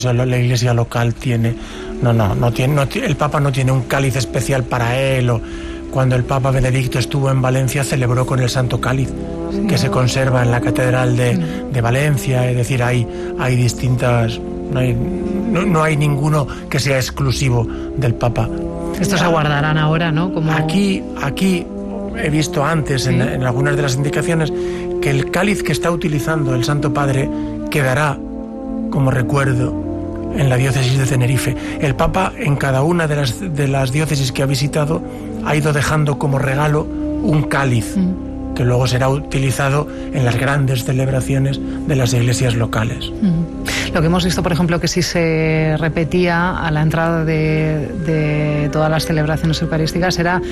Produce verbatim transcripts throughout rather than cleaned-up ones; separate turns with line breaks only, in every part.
la iglesia local tiene. No, no, no tiene, no, el Papa no tiene un cáliz especial para él. O cuando el Papa Benedicto estuvo en Valencia, celebró con el Santo Cáliz, que se conserva en la Catedral de, de Valencia. Es decir, hay, hay distintas. No hay, no, no hay ninguno que sea exclusivo del Papa.
Estos se guardarán ahora, ¿no? Como...
Aquí, aquí he visto antes, ¿sí?, en, en algunas de las indicaciones, que el cáliz que está utilizando el Santo Padre quedará como recuerdo en la diócesis de Tenerife. El Papa, en cada una de las, de las diócesis que ha visitado, ha ido dejando como regalo un cáliz, mm. que luego será utilizado en las grandes celebraciones de las iglesias locales.
Mm. Lo que hemos visto, por ejemplo, que sí se repetía a la entrada de, de todas las celebraciones eucarísticas, era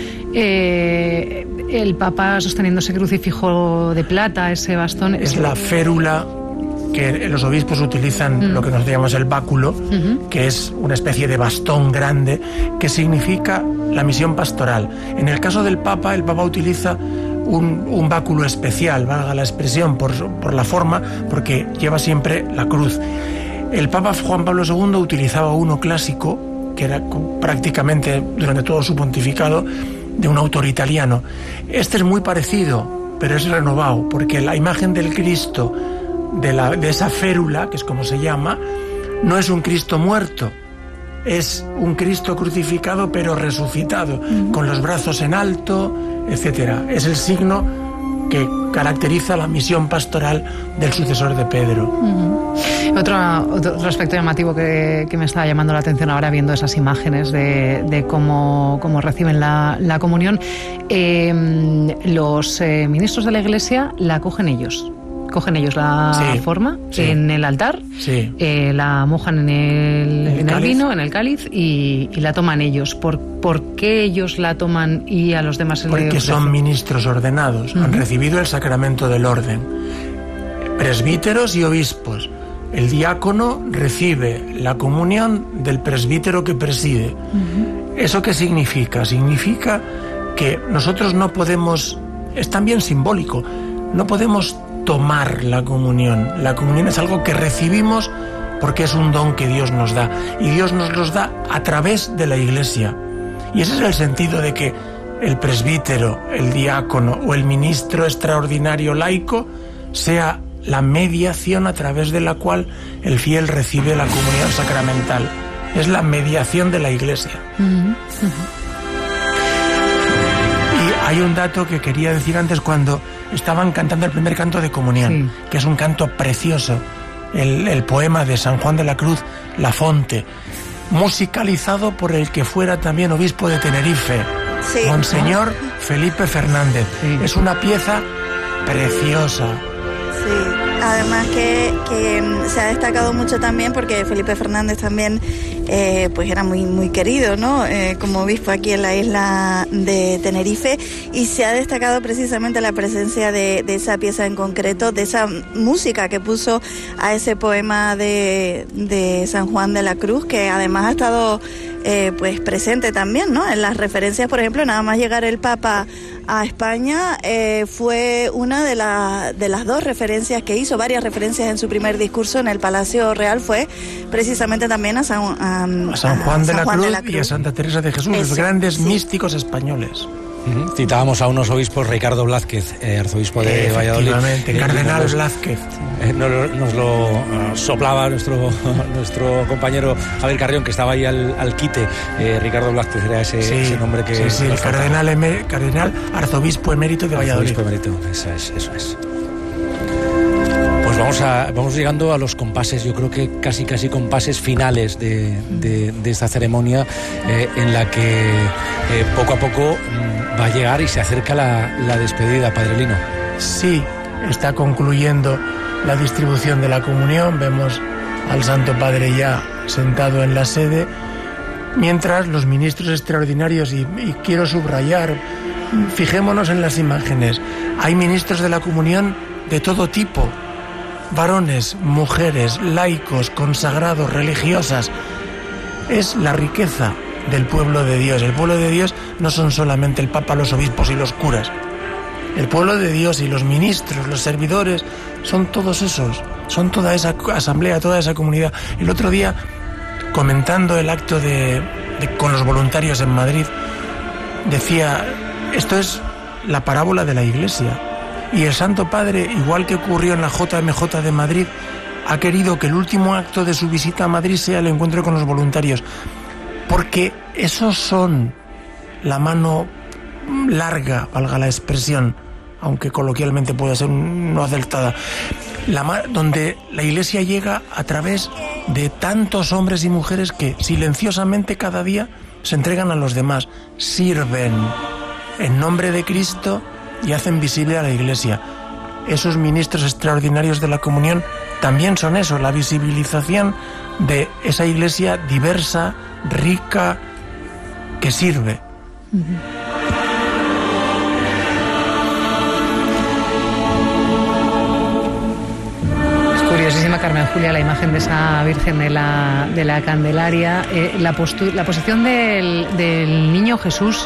eh, el Papa sosteniendo ese crucifijo de plata, ese bastón.
Es la férula que los obispos utilizan, mm. lo que nos llamamos el báculo, uh-huh. que es una especie de bastón grande que significa la misión pastoral. En el caso del Papa, el Papa utiliza un, un báculo especial, valga la expresión, por, por la forma, porque lleva siempre la cruz. El Papa Juan Pablo segundo utilizaba uno clásico, que era prácticamente durante todo su pontificado, de un autor italiano. Este es muy parecido, pero es renovado, porque la imagen del Cristo De, la, de esa férula, que es como se llama, no es un Cristo muerto, es un Cristo crucificado pero resucitado, mm. con los brazos en alto, etcétera. Es el signo que caracteriza la misión pastoral del sucesor de Pedro.
Mm. Otro, otro aspecto llamativo que, que me estaba llamando la atención ahora viendo esas imágenes de, de cómo, cómo reciben la, la comunión, eh, los eh, ministros de la Iglesia la acogen ellos. Cogen ellos la sí, forma sí. en el altar, sí. eh, la mojan en el, el, en el vino, en el cáliz y, y la toman ellos. ¿Por, ¿Por qué ellos la toman y a los demás se les ofrece?
Porque son ministros ordenados, uh-huh. han recibido el sacramento del orden. Presbíteros y obispos. El diácono recibe la comunión del presbítero que preside. Uh-huh. ¿Eso qué significa? Significa que nosotros no podemos, es también simbólico, no podemos tomar la comunión. La comunión es algo que recibimos porque es un don que Dios nos da, y Dios nos los da a través de la Iglesia. Y ese es el sentido de que el presbítero, el diácono o el ministro extraordinario laico sea la mediación a través de la cual el fiel recibe la comunión sacramental. Es la mediación de la Iglesia. Uh-huh. Y hay un dato que quería decir antes cuando estaban cantando el primer canto de comunión, sí. que es un canto precioso, el, el poema de San Juan de la Cruz, La Fonte, musicalizado por el que fuera también obispo de Tenerife, sí. Monseñor Felipe Fernández. Sí. Es una pieza preciosa.
Sí, además que, que se ha destacado mucho también porque Felipe Fernández también eh, pues era muy muy querido, ¿no? Eh, como obispo aquí en la isla de Tenerife, y se ha destacado precisamente la presencia de, de esa pieza en concreto, de esa música que puso a ese poema de, de San Juan de la Cruz, que además ha estado eh, pues presente también, ¿no? En las referencias, por ejemplo, nada más llegar el Papa a España, eh, fue una de, la, de las dos referencias que hizo, varias referencias en su primer discurso en el Palacio Real, fue precisamente también a San, a,
a San Juan, a, de, San la Juan de la Cruz y a Santa Teresa de Jesús, Eso, los grandes sí. místicos españoles.
Uh-huh. Citábamos a unos obispos, Ricardo Blázquez, eh, arzobispo de Valladolid.
Efectivamente, cardenal nos, Blázquez.
Eh, nos, nos lo uh, soplaba nuestro nuestro compañero Abel Carrión, que estaba ahí al, al quite. Eh, Ricardo Blázquez era ese,
sí,
ese nombre que...
Sí, sí, el cardenal, emer, cardenal arzobispo emérito de Valladolid.
Arzobispo emérito, eso es, eso es. Pues vamos, a, vamos llegando a los compases, yo creo que casi casi compases finales de, de, de esta ceremonia, eh, en la que eh, poco a poco va a llegar y se acerca la, la despedida, Padre Lino.
Sí, está concluyendo la distribución de la comunión, vemos al Santo Padre ya sentado en la sede, mientras los ministros extraordinarios, y, y quiero subrayar, fijémonos en las imágenes, hay ministros de la comunión de todo tipo, varones, mujeres, laicos, consagrados, religiosas. Es la riqueza del pueblo de Dios. El pueblo de Dios no son solamente el Papa, los obispos y los curas. El pueblo de Dios y los ministros, los servidores, son todos esos, son toda esa asamblea, toda esa comunidad. El otro día, comentando el acto de, de con los voluntarios en Madrid, decía, esto es la parábola de la Iglesia. Y el Santo Padre, igual que ocurrió en la J M J de Madrid, ha querido que el último acto de su visita a Madrid sea el encuentro con los voluntarios. Porque esos son la mano larga, valga la expresión, aunque coloquialmente pueda ser no acertada, la, donde la Iglesia llega a través de tantos hombres y mujeres que silenciosamente cada día se entregan a los demás, sirven en nombre de Cristo y hacen visible a la Iglesia. Esos ministros extraordinarios de la comunión también son eso, la visibilización de esa Iglesia diversa, rica, que sirve. Uh-huh.
Es curiosísima, Carmen Julia, la imagen de esa Virgen de la, de la Candelaria, eh, la, postu- la posición del, del niño Jesús,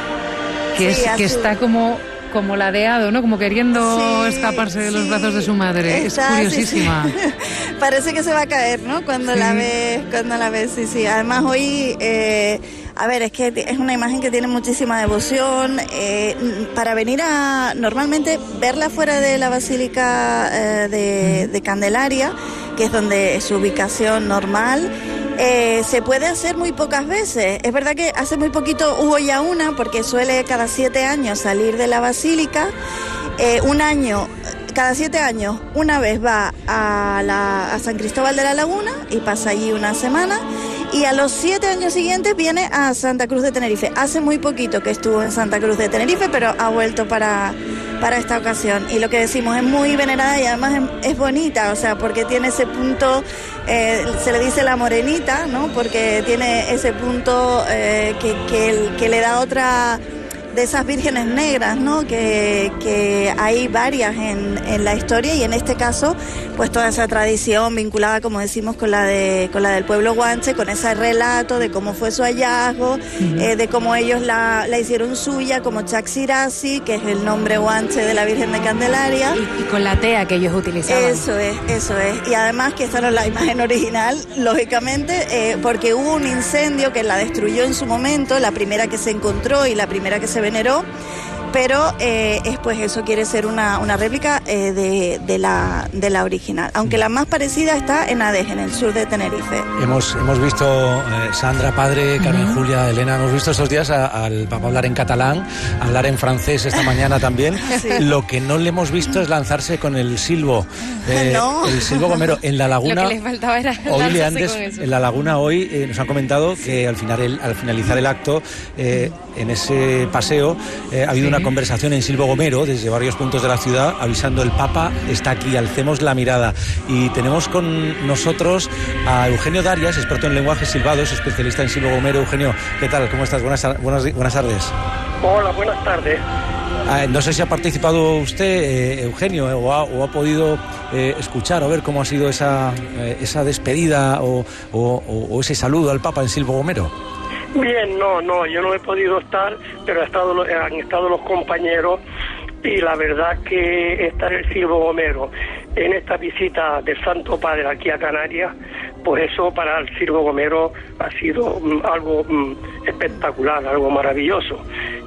que, sí, es, que está como... como ladeado, ¿no? Como queriendo sí, escaparse de los sí, brazos de su madre. Está, es curiosísima.
Sí, sí. Parece que se va a caer, ¿no? Cuando sí. la ves, cuando la ves, sí, sí. Además hoy, eh, a ver, es que es una imagen que tiene muchísima devoción. Eh, para venir a, normalmente, verla fuera de la Basílica eh, de, de Candelaria, que es donde es su ubicación normal, Eh, se puede hacer muy pocas veces. Es verdad que hace muy poquito hubo ya una, porque suele cada siete años salir de la basílica. Eh, un año, cada siete años, una vez va a, la, a San Cristóbal de la Laguna y pasa allí una semana. Y a los siete años siguientes viene a Santa Cruz de Tenerife. Hace muy poquito que estuvo en Santa Cruz de Tenerife, pero ha vuelto para, para esta ocasión. Y lo que decimos, es muy venerada y además es, es bonita, o sea, porque tiene ese punto, eh, se le dice la morenita, ¿no? Porque tiene ese punto eh, que, que, que le da otra... de esas vírgenes negras, ¿no? Que, que hay varias en, en la historia y en este caso, pues toda esa tradición vinculada, como decimos, con la de con la del pueblo guanche, con ese relato de cómo fue su hallazgo, uh-huh. eh, de cómo ellos la, la hicieron suya, como Chaxirasi, que es el nombre guanche de la Virgen de Candelaria.
Y, y con la tea que ellos utilizaban.
Eso es, eso es. Y además que esta no es la imagen original, lógicamente, eh, porque hubo un incendio que la destruyó en su momento, la primera que se encontró y la primera que se veneró, pero eh, es pues eso, quiere ser una, una réplica eh, de, de, la, de la original, aunque la más parecida está en Adege, en el sur de Tenerife.
Hemos, hemos visto, eh, Sandra, padre, Carmen, uh-huh. Julia, Elena, hemos visto estos días a, al Papa hablar en catalán, hablar en francés esta mañana también. Sí. Lo que no le hemos visto es lanzarse con el silbo, eh, no. el silbo gomero en la laguna.
Lo que les faltaba era
hoy antes, en la laguna hoy eh, nos han comentado que al, final el, al finalizar el acto, eh, en ese paseo, eh, ha habido sí. una conversación en silbo gomero desde varios puntos de la ciudad avisando el Papa está aquí, alcemos la mirada. Y tenemos con nosotros a Eugenio Darias, experto en lenguajes silbados, especialista en silbo gomero. Eugenio, ¿qué tal? ¿Cómo estás? Buenas, buenas, buenas tardes.
Hola, buenas tardes.
Ah, no sé si ha participado usted, eh, Eugenio, eh, o, ha, o ha podido eh, escuchar o ver cómo ha sido esa, eh, esa despedida o, o, o ese saludo al Papa en silbo gomero.
Bien, no, no, yo no he podido estar, pero han estado, han estado los compañeros y la verdad que estar el silbo gomero en esta visita del Santo Padre aquí a Canarias, pues eso para el silbo gomero ha sido um, algo um, espectacular, algo maravilloso.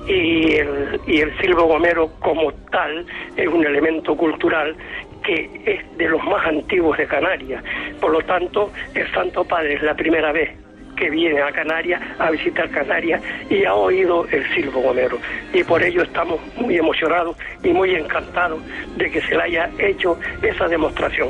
Y el, y el silbo gomero como tal es un elemento cultural que es de los más antiguos de Canarias. Por lo tanto, el Santo Padre es la primera vez que viene a Canarias, a visitar Canarias, y ha oído el silbo gomero. Y por ello estamos muy emocionados y muy encantados de que se le haya hecho esa demostración.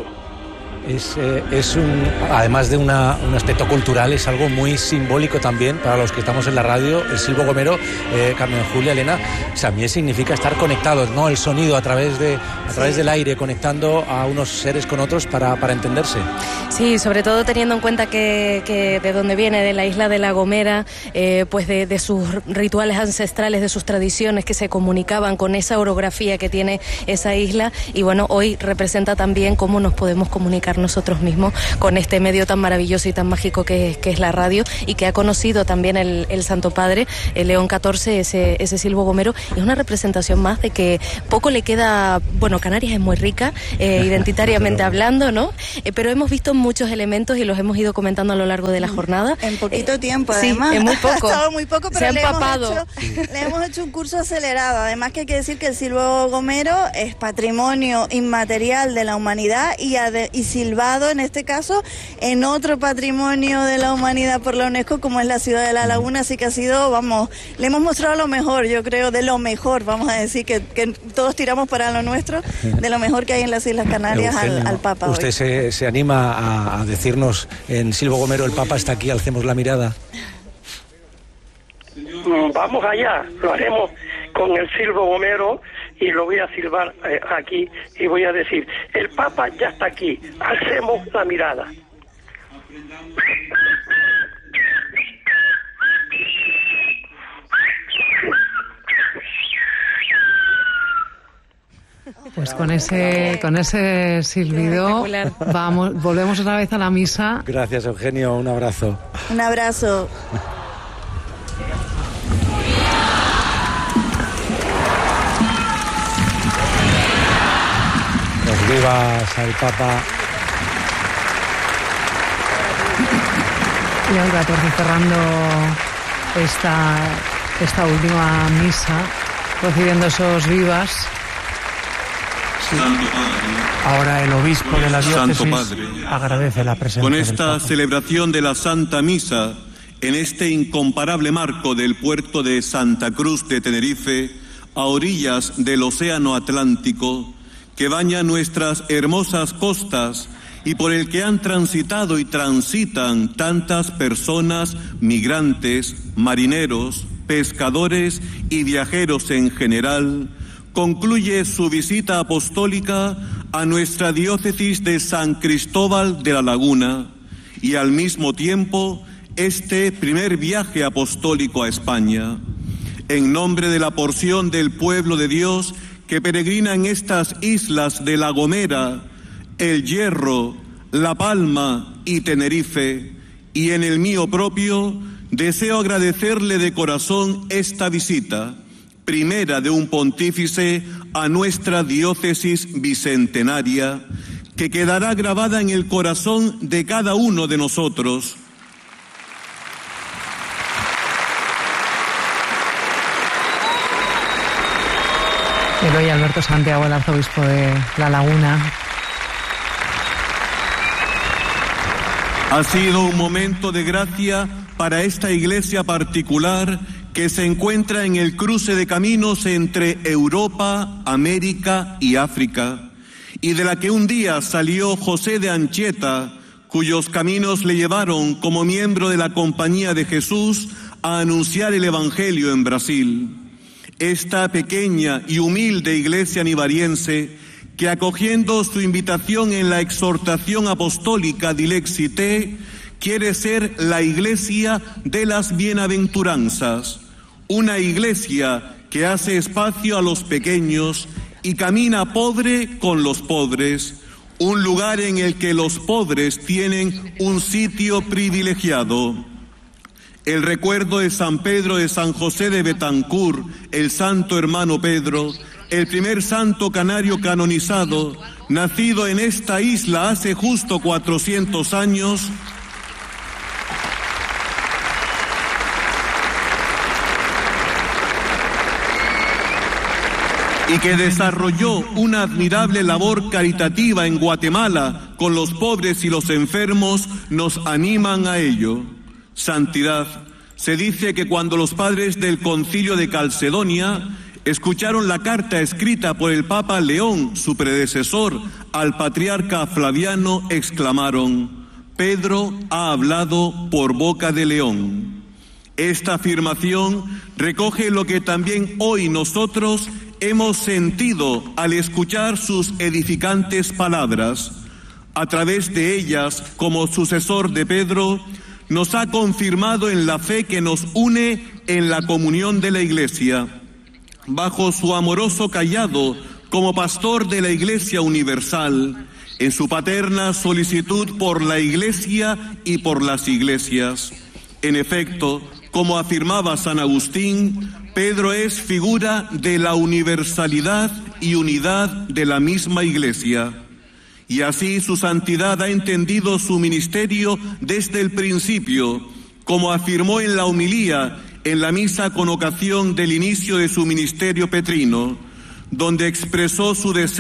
Es, eh, es un, además de una, un aspecto cultural, es algo muy simbólico también para los que estamos en la radio. El silbo gomero, eh, Carmen, Julia, Elena, también significa estar conectados, ¿no? El sonido a través de a través sí. del aire, conectando a unos seres con otros para, para entenderse.
Sí, sobre todo teniendo en cuenta que, que de donde viene, de la isla de La Gomera, eh, pues de, de sus rituales ancestrales, de sus tradiciones que se comunicaban con esa orografía que tiene esa isla, y bueno, hoy representa también cómo nos podemos comunicar ser nosotros mismos con este medio tan maravilloso y tan mágico que, que es la radio, y que ha conocido también el, el Santo Padre, el León catorce, ese, ese silbo gomero. Es una representación más de que poco le queda. Bueno, Canarias es muy rica, eh, identitariamente hablando, ¿no? Eh, pero hemos visto muchos elementos y los hemos ido comentando a lo largo de la jornada.
En poquito
eh,
tiempo,
sí,
además.
en muy poco.
Ha estado muy poco, pero
Se ha
le hemos,
empapado.
hecho, le hemos hecho un curso acelerado. Además que hay que decir que el silbo gomero es patrimonio inmaterial de la humanidad y, ade- y silbado, en este caso, en otro patrimonio de la humanidad por la UNESCO, como es la ciudad de La Laguna. Así que ha sido, vamos, le hemos mostrado lo mejor, yo creo, de lo mejor, vamos a decir, que, que todos tiramos para lo nuestro, de lo mejor que hay en las Islas Canarias. Eugenio, al, al Papa.
¿Usted se, se anima a, a decirnos en silbo gomero, el Papa está aquí, alcemos la mirada?
Vamos allá, lo haremos con el silbo gomero y lo voy a silbar eh, aquí y voy a decir, el Papa ya está aquí, alcemos la mirada.
Pues con ese, con ese silbido vamos, volvemos otra vez a la misa.
Gracias, Eugenio, un abrazo.
Un abrazo.
Los vivas al Papa.
León catorce cerrando esta, esta última misa, recibiendo esos vivas.
Sí. Ahora el obispo de la diócesis agradece la presencia.
Con esta celebración de la Santa Misa, en este incomparable marco del puerto de Santa Cruz de Tenerife, a orillas del Océano Atlántico, que baña nuestras hermosas costas y por el que han transitado y transitan tantas personas, migrantes, marineros, pescadores y viajeros en general, concluye su visita apostólica a nuestra diócesis de San Cristóbal de la Laguna y al mismo tiempo este primer viaje apostólico a España. En nombre de la porción del pueblo de Dios que peregrina en estas islas de La Gomera, El Hierro, La Palma y Tenerife, y en el mío propio, deseo agradecerle de corazón esta visita, primera de un pontífice a nuestra diócesis bicentenaria, que quedará grabada en el corazón de cada uno de nosotros.
Eloy Alberto Santiago, el arzobispo de La Laguna.
Ha sido un momento de gracia para esta iglesia particular que se encuentra en el cruce de caminos entre Europa, América y África, y de la que un día salió José de Anchieta, cuyos caminos le llevaron como miembro de la Compañía de Jesús a anunciar el Evangelio en Brasil. Esta pequeña y humilde iglesia nivariense, que acogiendo su invitación en la exhortación apostólica Dilexi Te, quiere ser la iglesia de las bienaventuranzas, una iglesia que hace espacio a los pequeños y camina pobre con los pobres, un lugar en el que los pobres tienen un sitio privilegiado. El recuerdo de San Pedro de San José de Betancur, el santo hermano Pedro, el primer santo canario canonizado, nacido en esta isla hace justo cuatrocientos años, y que desarrolló una admirable labor caritativa en Guatemala con los pobres y los enfermos, nos animan a ello. Santidad. Se dice que cuando los padres del Concilio de Calcedonia escucharon la carta escrita por el Papa León, su predecesor, al patriarca Flaviano, exclamaron: Pedro ha hablado por boca de León. Esta afirmación recoge lo que también hoy nosotros hemos sentido al escuchar sus edificantes palabras. A través de ellas, como sucesor de Pedro, nos ha confirmado en la fe que nos une en la comunión de la Iglesia. Bajo su amoroso cayado, como pastor de la Iglesia universal, en su paterna solicitud por la Iglesia y por las iglesias. En efecto, como afirmaba San Agustín, Pedro es figura de la universalidad y unidad de la misma Iglesia. Y así su santidad ha entendido su ministerio desde el principio, como afirmó en la homilía en la misa con ocasión del inicio de su ministerio petrino, donde expresó su deseo